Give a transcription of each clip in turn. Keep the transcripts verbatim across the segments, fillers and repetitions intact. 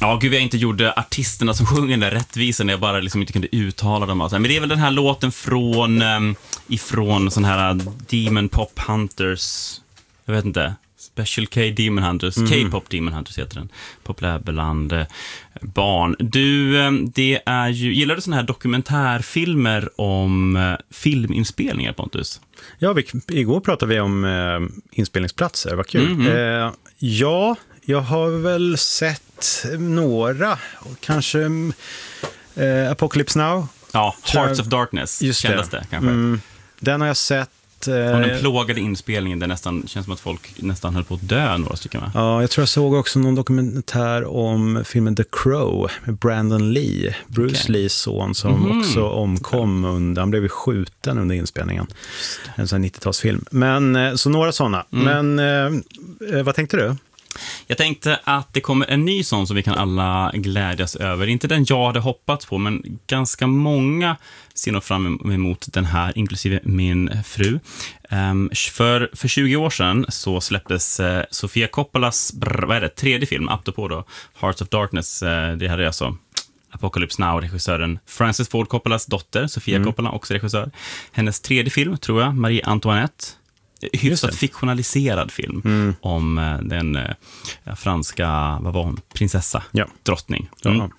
Ja, gud, jag inte gjorde artisterna som sjunger den rättvisen när jag bara liksom inte kunde uttala dem. Men det är väl den här låten från um, ifrån sån här Demon Pop Hunters, jag vet inte, Special K Demon Hunters, mm. K-pop Demon Hunters heter den, populär bland eh, barn. Du, eh, det är ju, gillar du såna här dokumentärfilmer om eh, filminspelningar, Pontus? Ja, vi, igår pratade vi om eh, inspelningsplatser, vad kul. Mm-hmm. Eh, ja, jag har väl sett några, kanske eh, Apocalypse Now. Ja, Hearts of Darkness, just kändes det, det kanske. Mm, den har jag sett. Och den plågade inspelningen, det nästan känns som att folk nästan höll på att dö, några stycken, va? Ja, jag tror jag såg också någon dokumentär om filmen The Crow med Brandon Lee, Bruce okay. Lees son, som mm-hmm. också omkom under, han blev ju skjuten under inspelningen. En sån här nittiotalsfilm. Men, så några sådana. Mm. Men eh, vad tänkte du? Jag tänkte att det kommer en ny sån som vi kan alla glädjas över. Inte den jag hade hoppats på, men ganska många ser nog fram emot den här, inklusive min fru. Um, för, för tjugo år sedan så släpptes uh, Sofia Coppolas brr, vad är det, tredje film, apropå då Hearts of Darkness. Uh, det hade jag så Apocalypse Now, regissören Francis Ford Coppolas dotter, Sofia mm. Coppola, också regissör. Hennes tredje film, tror jag, Marie Antoinette. Hyfsat fiktionaliserad film mm. om uh, den uh, franska, vad var hon? Prinsessa, ja. drottning. Mm. Ja.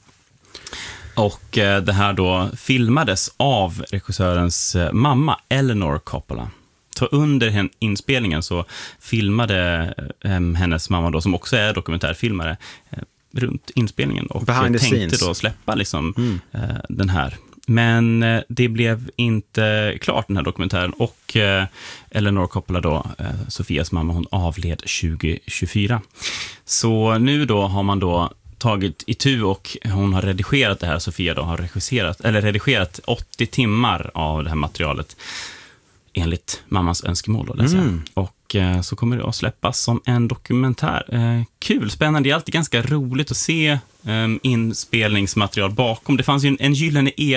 Och uh, det här då filmades av regissörens uh, mamma, Eleanor Coppola. Så under hen, inspelningen så filmade um, hennes mamma då, som också är dokumentärfilmare, uh, runt inspelningen och Behind the tänkte scenes. då släppa liksom, mm. uh, den här. Men eh, det blev inte klart, den här dokumentären, och eh, Eleanor Coppola då, eh, Sofias mamma, hon avled tjugo tjugofyra. Så nu då har man då tagit itu och hon har redigerat det här, Sofia då har regisserat, eller redigerat åttio timmar av det här materialet enligt mammans önskemål då, läser jag. Mm. Och eh, så kommer det att släppas som en dokumentär. Eh, kul, spännande, det är alltid ganska roligt att se eh, inspelningsmaterial bakom. Det fanns ju en, en gyllene